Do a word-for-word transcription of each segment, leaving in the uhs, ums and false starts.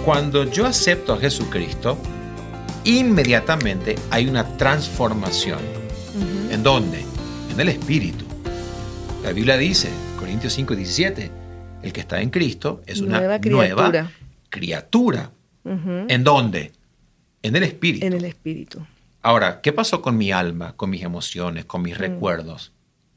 Cuando yo acepto a Jesucristo, inmediatamente hay una transformación. Uh-huh. ¿En dónde? En el espíritu. La Biblia dice, Corintios cinco diecisiete, el que está en Cristo es una nueva criatura. Nueva criatura. Uh-huh. ¿En dónde? En el espíritu. En el espíritu. Ahora, ¿qué pasó con mi alma, con mis emociones, con mis uh-huh. recuerdos?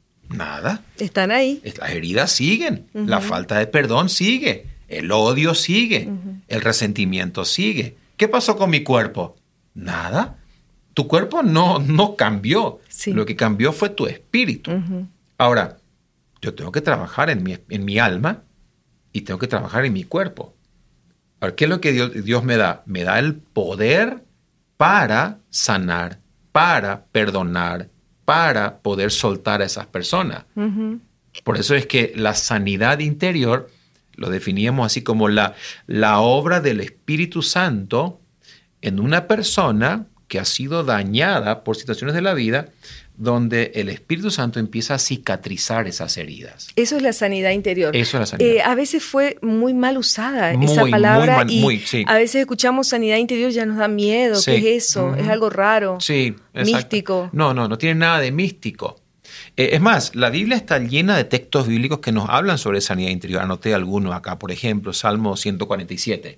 Nada. Están ahí. Las heridas siguen. Uh-huh. La falta de perdón sigue. El odio sigue. Uh-huh. El resentimiento sigue. ¿Qué pasó con mi cuerpo? Nada. Tu cuerpo no, no cambió. Sí. Lo que cambió fue tu espíritu. Uh-huh. Ahora, yo tengo que trabajar en mi, en mi alma y tengo que trabajar en mi cuerpo. Ahora, ¿qué es lo que Dios, Dios me da? Me da el poder para sanar, para perdonar, para poder soltar a esas personas. Uh-huh. Por eso es que la sanidad interior lo definíamos así como la, la obra del Espíritu Santo en una persona que ha sido dañada por situaciones de la vida, donde el Espíritu Santo empieza a cicatrizar esas heridas. Eso es la sanidad interior. Eso es la sanidad. Eh, a veces fue muy mal usada muy, esa palabra muy mal, y muy, sí. a veces escuchamos sanidad interior, ya nos da miedo. Sí. ¿Qué es eso? Uh-huh. Es algo raro, sí, místico. No, no, no tiene nada de místico. Eh, es más, la Biblia está llena de textos bíblicos que nos hablan sobre sanidad interior. Anoté algunos acá, por ejemplo, Salmo ciento cuarenta y siete.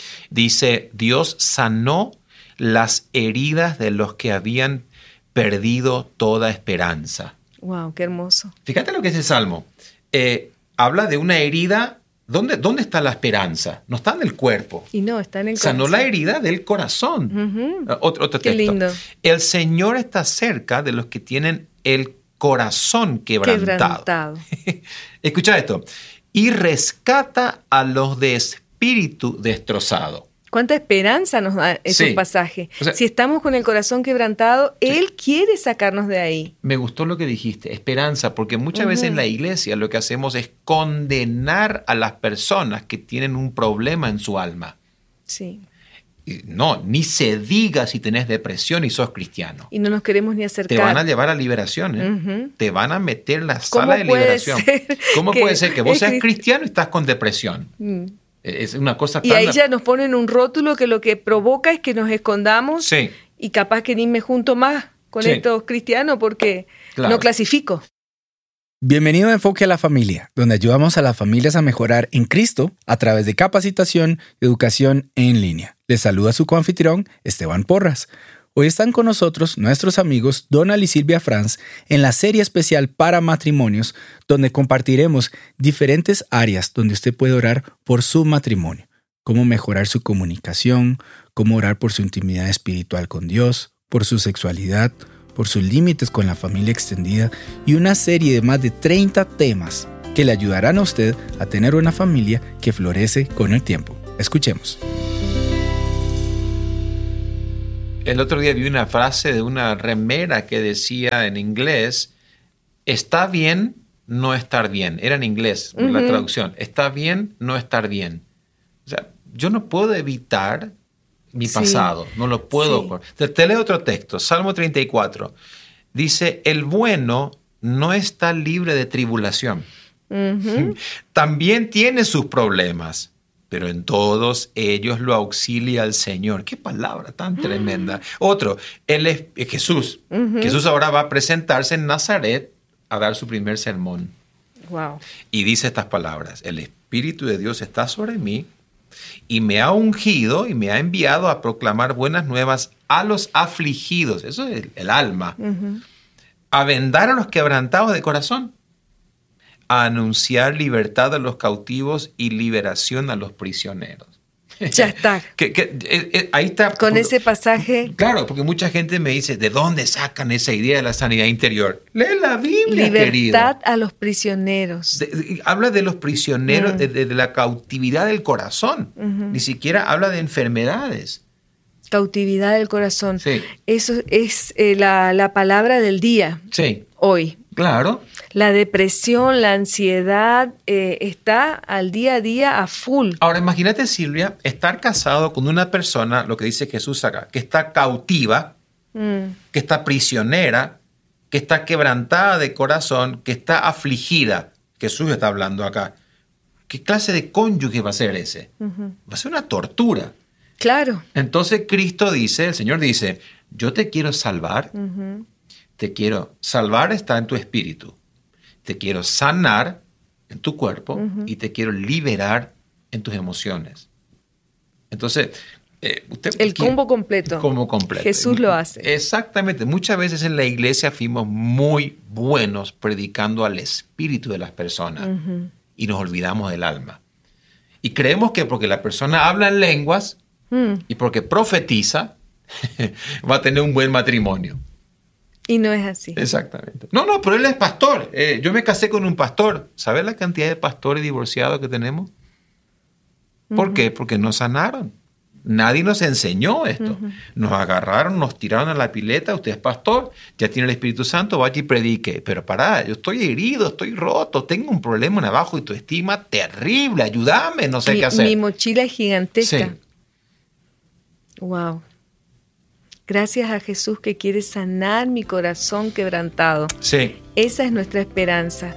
Dice, Dios sanó las heridas de los que habían perdido toda esperanza. Wow, qué hermoso. Fíjate lo que es el Salmo. Eh, habla de una herida. ¿Dónde, ¿Dónde está la esperanza? No está en el cuerpo. Y no, está en el corazón. Sanó la herida del corazón. Uh-huh. Uh, otro, otro qué texto. Lindo. El Señor está cerca de los que tienen el corazón quebrantado. Quebrantado. Escucha esto. Y rescata a los de espíritu destrozado. ¿Cuánta esperanza nos da ese sí. pasaje? O sea, si estamos con el corazón quebrantado, sí. Él quiere sacarnos de ahí. Me gustó lo que dijiste, esperanza, porque muchas uh-huh. veces en la iglesia lo que hacemos es condenar a las personas que tienen un problema en su alma. Sí. No, ni se diga si tenés depresión y sos cristiano. Y no nos queremos ni acercar. Te van a llevar a liberación, ¿eh? Uh-huh. Te van a meter en la sala de liberación. ¿Cómo puede ser que vos seas cristiano y estás con depresión? Mm. Es una cosa tan... Y ahí ya nos ponen un rótulo que lo que provoca es que nos escondamos sí. y capaz que ni me junto más con sí. estos cristianos porque claro. no clasifico. Bienvenido a Enfoque a la Familia, donde ayudamos a las familias a mejorar en Cristo a través de capacitación y educación en línea. Les saluda su coanfitrión, Esteban Porras. Hoy están con nosotros nuestros amigos Donald y Silvia Franz en la serie especial para matrimonios, donde compartiremos diferentes áreas donde usted puede orar por su matrimonio, cómo mejorar su comunicación, cómo orar por su intimidad espiritual con Dios, por su sexualidad, por sus límites con la familia extendida y una serie de más de treinta temas que le ayudarán a usted a tener una familia que florece con el tiempo. Escuchemos. El otro día vi una frase de una remera que decía en inglés, está bien no estar bien. Era en inglés, uh-huh. la traducción. Está bien no estar bien. O sea, yo no puedo evitar mi sí. pasado, no lo puedo. Sí. Te, te leo otro texto, Salmo treinta y cuatro. Dice, el bueno no está libre de tribulación. Uh-huh. También tiene sus problemas, pero en todos ellos lo auxilia el Señor. ¡Qué palabra tan tremenda! Uh-huh. Otro, él es Jesús. Uh-huh. Jesús ahora va a presentarse en Nazaret a dar su primer sermón. Wow. Y dice estas palabras, el Espíritu de Dios está sobre mí y me ha ungido y me ha enviado a proclamar buenas nuevas a los afligidos, eso es el, el alma, uh-huh. a vendar a los quebrantados de corazón, a anunciar libertad a los cautivos y liberación a los prisioneros. Ya está. que, que, eh, eh, ahí está. Con porque, ese pasaje. Claro, porque mucha gente me dice, ¿de dónde sacan esa idea de la sanidad interior? Lee la Biblia, libertad querido. A los prisioneros. De, de, habla de los prisioneros, uh-huh. de, de, de la cautividad del corazón. Uh-huh. Ni siquiera habla de enfermedades. Cautividad del corazón. Sí. Eso es eh, la, la palabra del día. Sí. Hoy. Claro. La depresión, la ansiedad eh, está al día a día a full. Ahora, imagínate, Silvia, estar casado con una persona, lo que dice Jesús acá, que está cautiva, mm. que está prisionera, que está quebrantada de corazón, que está afligida. Jesús está hablando acá. ¿Qué clase de cónyuge va a ser ese? Uh-huh. Va a ser una tortura. Claro. Entonces Cristo dice, el Señor dice, yo te quiero salvar, uh-huh. te quiero salvar está en tu espíritu, te quiero sanar en tu cuerpo uh-huh. y te quiero liberar en tus emociones. Entonces, eh, usted... El combo completo. El combo completo. Jesús lo hace. Exactamente. Muchas veces en la iglesia fuimos muy buenos predicando al espíritu de las personas uh-huh. y nos olvidamos del alma. Y creemos que porque la persona habla en lenguas uh-huh. y porque profetiza, va a tener un buen matrimonio. Y no es así. Exactamente. No, no, pero él es pastor. Eh, yo me casé con un pastor. ¿Sabes la cantidad de pastores divorciados que tenemos? ¿Por uh-huh. qué? Porque nos sanaron. Nadie nos enseñó esto. Uh-huh. Nos agarraron, nos tiraron a la pileta. Usted es pastor, ya tiene el Espíritu Santo, vaya y predique. Pero pará, yo estoy herido, estoy roto, tengo un problema en abajo y tu estima terrible. Ayúdame, no sé mi, qué hacer. Mi mochila es gigantesca. Sí. Wow. Gracias a Jesús que quiere sanar mi corazón quebrantado. Sí. Esa es nuestra esperanza.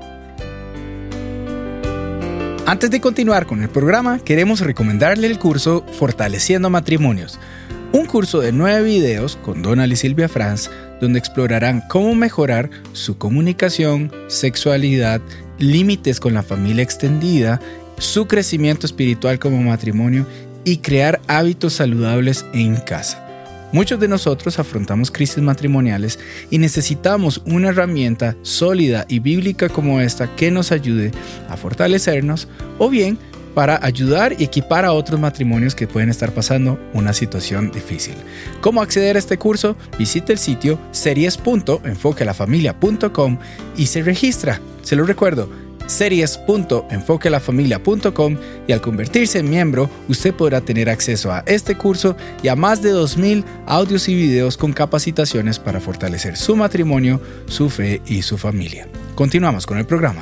Antes de continuar con el programa, queremos recomendarle el curso Fortaleciendo Matrimonios, un curso de nueve videos con Donald y Silvia Franz, donde explorarán cómo mejorar su comunicación, sexualidad, límites con la familia extendida, su crecimiento espiritual como matrimonio y crear hábitos saludables en casa. Muchos de nosotros afrontamos crisis matrimoniales y necesitamos una herramienta sólida y bíblica como esta que nos ayude a fortalecernos o bien para ayudar y equipar a otros matrimonios que pueden estar pasando una situación difícil. ¿Cómo acceder a este curso? Visite el sitio series punto enfoque a la familia punto com y se registra. Se lo recuerdo. series punto enfoque a la familia punto com y al convertirse en miembro, usted podrá tener acceso a este curso y a más de dos mil audios y videos con capacitaciones para fortalecer su matrimonio, su fe y su familia. Continuamos con el programa.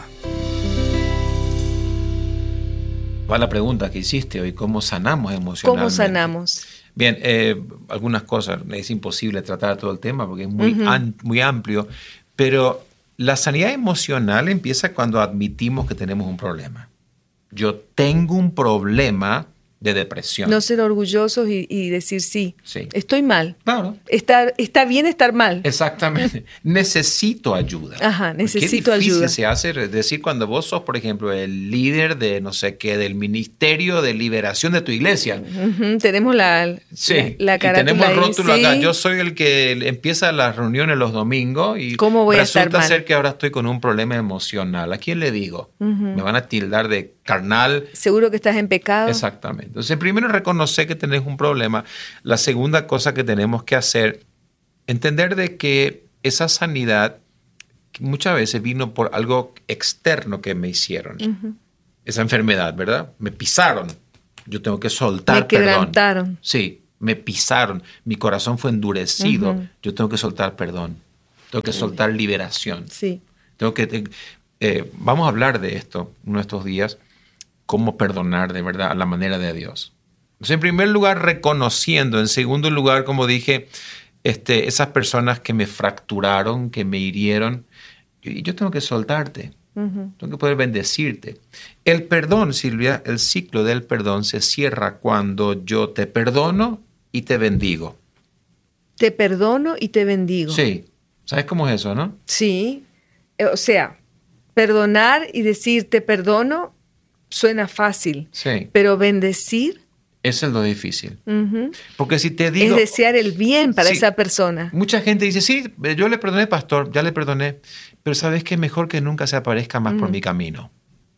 Va la pregunta que hiciste hoy, ¿cómo sanamos emocionalmente? ¿Cómo sanamos? Bien, eh, algunas cosas, es imposible tratar todo el tema porque es muy, uh-huh. an, muy amplio, pero la sanidad emocional empieza cuando admitimos que tenemos un problema. Yo tengo un problema de depresión. No ser orgullosos y, y decir sí, sí, estoy mal. Claro. Está, está bien estar mal. Exactamente. Necesito ayuda. Ajá, necesito Qué difícil ayuda. se hace decir cuando vos sos, por ejemplo, el líder de no sé qué, del ministerio de liberación de tu iglesia. Uh-huh. Tenemos la, sí. la, la carátula. Y tenemos el rótulo ahí, acá. sí. Yo soy el que empieza las reuniones los domingos y ¿cómo voy resulta a estar mal? ser que ahora estoy con un problema emocional. ¿A quién le digo? Uh-huh. Me van a tildar de carnal. Seguro que estás en pecado. Exactamente. Entonces, primero reconocer que tenés un problema. La segunda cosa que tenemos que hacer, entender de que esa sanidad muchas veces vino por algo externo que me hicieron. Uh-huh. Esa enfermedad, ¿verdad? Me pisaron. Yo tengo que soltar me quebrantaron. Perdón. Sí, me pisaron. Mi corazón fue endurecido. Uh-huh. Yo tengo que soltar perdón. Tengo que soltar liberación. Sí. Tengo que... Eh, vamos a hablar de esto en estos días. Cómo perdonar de verdad a la manera de Dios. Entonces, en primer lugar, reconociendo. En segundo lugar, como dije, este, esas personas que me fracturaron, que me hirieron, yo, yo tengo que soltarte. Uh-huh. Tengo que poder bendecirte. El perdón, Silvia, el ciclo del perdón se cierra cuando yo te perdono y te bendigo. Te perdono y te bendigo. Sí. ¿Sabes cómo es eso, no? Sí. O sea, perdonar y decir te perdono suena fácil. Sí. Pero bendecir... Eso es lo difícil. Uh-huh. Porque si te digo... Es desear el bien para sí, esa persona. Mucha gente dice, sí, yo le perdoné, pastor, ya le perdoné. Pero ¿sabes qué? Mejor que nunca se aparezca más uh-huh. por mi camino.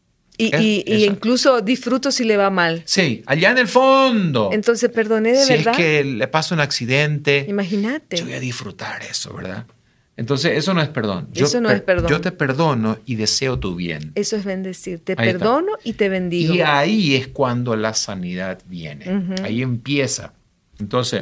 Y, es, y, y incluso disfruto si le va mal. Sí, allá en el fondo. Entonces perdoné de si verdad. Si es que le pasa un accidente. Imagínate. Yo voy a disfrutar eso, ¿verdad? Entonces, eso no es perdón. Yo eso no per- es perdón. Yo te perdono y deseo tu bien. Eso es bendecir. Te ahí perdono está. Y te bendigo. Y ahí es cuando la sanidad viene. Uh-huh. Ahí empieza. Entonces,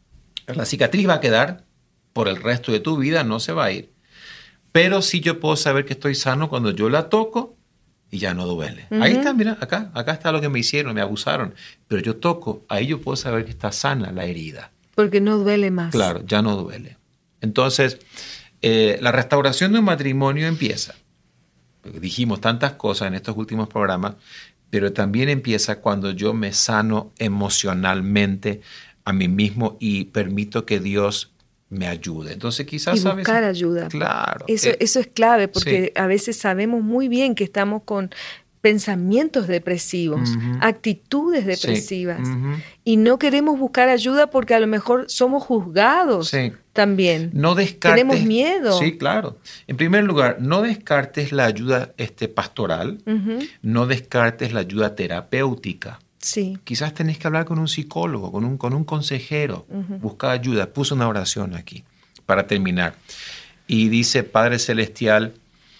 la cicatriz va a quedar por el resto de tu vida, no se va a ir. Pero sí yo puedo saber que estoy sano cuando yo la toco y ya no duele. Uh-huh. Ahí está, mira, acá. Acá está lo que me hicieron, me abusaron. Pero yo toco, ahí yo puedo saber que está sana la herida. Porque no duele más. Claro, ya no duele. Entonces... Eh, la restauración de un matrimonio empieza dijimos tantas cosas en estos últimos programas, pero también empieza cuando yo me sano emocionalmente a mí mismo y permito que Dios me ayude. Entonces quizás... Y buscar a veces, ayuda. Claro. Eso, eh, eso es clave, porque sí. a veces sabemos muy bien que estamos con pensamientos depresivos, uh-huh. actitudes depresivas, sí. uh-huh. y no queremos buscar ayuda porque a lo mejor somos juzgados sí. también. No descartes, tenemos miedo. Sí, claro. En primer lugar, no descartes la ayuda este, pastoral, uh-huh. no descartes la ayuda terapéutica. Sí. Quizás tenés que hablar con un psicólogo, con un, con un consejero, uh-huh. buscar ayuda. Puse una oración aquí para terminar. Y dice, Padre Celestial,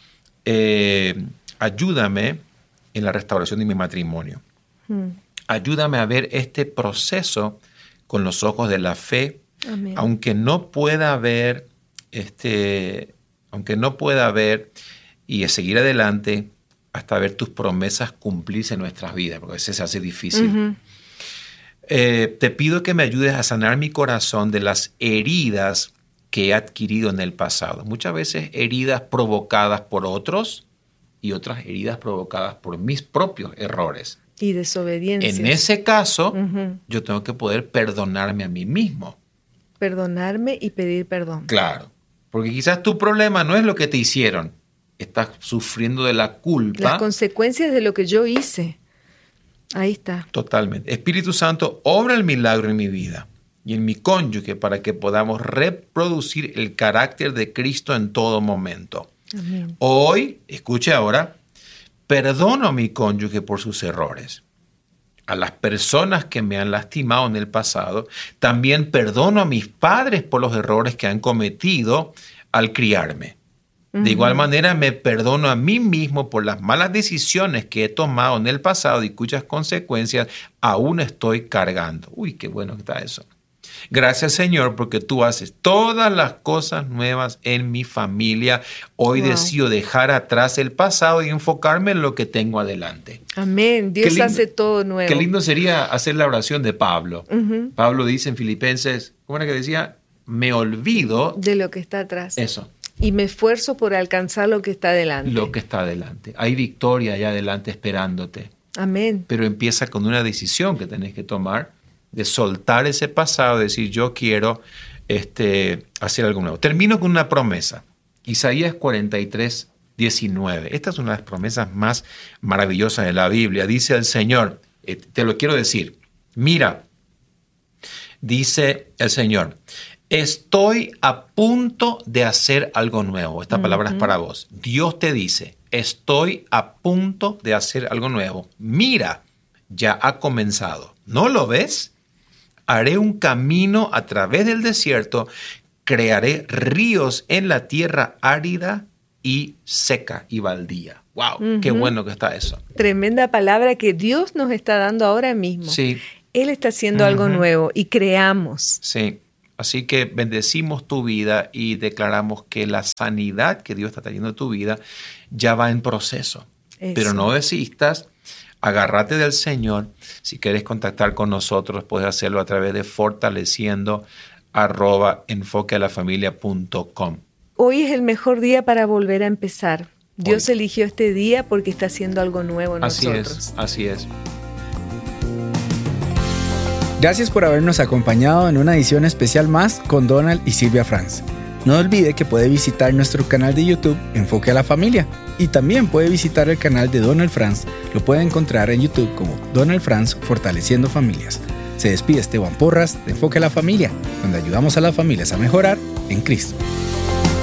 eh, ayúdame en la restauración de mi matrimonio. Hmm. Ayúdame a ver este proceso con los ojos de la fe, Amén. aunque no pueda ver, este, aunque no pueda ver y seguir adelante hasta ver tus promesas cumplirse en nuestras vidas, porque a veces se hace difícil. Uh-huh. Eh, te pido que me ayudes a sanar mi corazón de las heridas que he adquirido en el pasado. Muchas veces heridas provocadas por otros, y otras heridas provocadas por mis propios errores. Y desobediencia. En ese caso, uh-huh. yo tengo que poder perdonarme a mí mismo. Perdonarme y pedir perdón. Claro, porque quizás tu problema no es lo que te hicieron. Estás sufriendo de la culpa. Las consecuencias de lo que yo hice. Ahí está. Totalmente. Espíritu Santo, obra el milagro en mi vida y en mi cónyuge para que podamos reproducir el carácter de Cristo en todo momento. Amén. Hoy, escuche ahora, perdono a mi cónyuge por sus errores. A las personas que me han lastimado en el pasado, también perdono a mis padres por los errores que han cometido al criarme. Uh-huh. De igual manera, me perdono a mí mismo por las malas decisiones que he tomado en el pasado y cuyas consecuencias aún estoy cargando. Uy, qué bueno que está eso. Gracias, Señor, porque tú haces todas las cosas nuevas en mi familia. Hoy wow. decido dejar atrás el pasado y enfocarme en lo que tengo adelante. Amén. Dios lindo, hace todo nuevo. Qué lindo sería hacer la oración de Pablo. Uh-huh. Pablo dice en Filipenses, ¿cómo era que decía? Me olvido de lo que está atrás. Eso. Y me esfuerzo por alcanzar lo que está adelante. Lo que está adelante. Hay victoria allá adelante esperándote. Amén. Pero empieza con una decisión que tenés que tomar de soltar ese pasado, de decir yo quiero este, hacer algo nuevo. Termino con una promesa. Isaías cuarenta y tres, diecinueve. Esta es una de las promesas más maravillosas de la Biblia. Dice el Señor, eh, te lo quiero decir, mira, dice el Señor, estoy a punto de hacer algo nuevo. Esta uh-huh. palabra es para vos. Dios te dice, estoy a punto de hacer algo nuevo. Mira, ya ha comenzado. ¿No lo ves? Haré un camino a través del desierto, crearé ríos en la tierra árida y seca y baldía. ¡Wow! Uh-huh. ¡Qué bueno que está eso! Tremenda palabra que Dios nos está dando ahora mismo. Sí. Él está haciendo uh-huh. algo nuevo y creamos. Sí. Así que bendecimos tu vida y declaramos que la sanidad que Dios está trayendo a tu vida ya va en proceso. Eso. Pero no desistas. Agárrate del Señor. Si quieres contactar con nosotros, puedes hacerlo a través de fortaleciendo arroba enfoquealafamilia punto com. Hoy es el mejor día para volver a empezar. Dios Hoy. eligió este día porque está haciendo algo nuevo en así nosotros. Es, así es. Gracias por habernos acompañado en una edición especial más con Donald y Silvia Franz. No olvide que puede visitar nuestro canal de YouTube Enfoque a la Familia y también puede visitar el canal de Donald Franz. Lo puede encontrar en YouTube como Donald Franz Fortaleciendo Familias. Se despide Esteban Porras de Enfoque a la Familia, donde ayudamos a las familias a mejorar en Cristo.